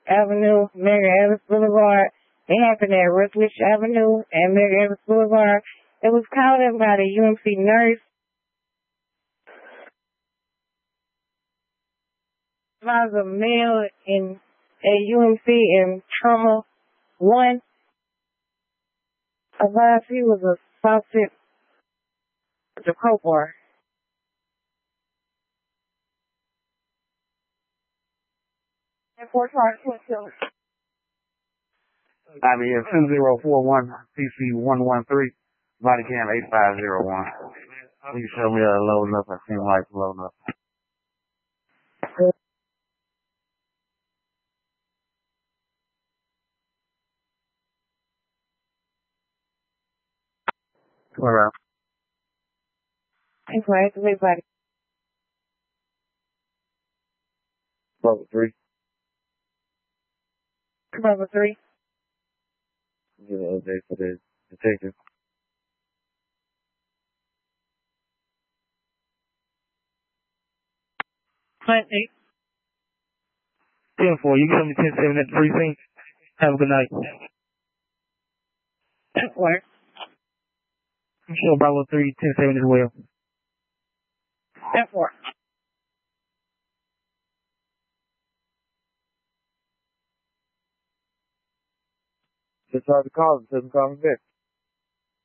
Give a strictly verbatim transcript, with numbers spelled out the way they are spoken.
Avenue, Mary Evans Boulevard. It happened at Rutledge Avenue and Mary Evans Boulevard. It was called in by the U M C nurse. I was a male in a U M C in trauma one. Advised he was a faucet the Copar. And four charge two killers. I B S two zero four one C C one one three, body cam eight five zero one. You show me a loading up. I seen lights loading up. Come around. Thanks for asking everybody. Level three. Level three. Give an update for the detective. Twenty. ten four. You give me ten seven at the precinct. Have a good night. What? I'm sure Bravo three, ten seven as well. ten four. Just tried to call him. Doesn't call me back.